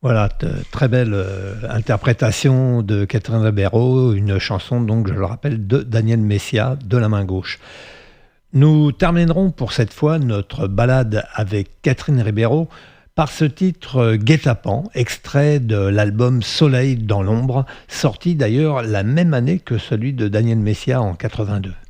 Voilà, très belle interprétation de Catherine Ribeiro, une chanson donc, je le rappelle, de Daniel Messia, de la main gauche. Nous terminerons pour cette fois notre balade avec Catherine Ribeiro par ce titre Guet-apens, extrait de l'album Soleil dans l'ombre, sorti d'ailleurs la même année que celui de Daniel Messia en 82.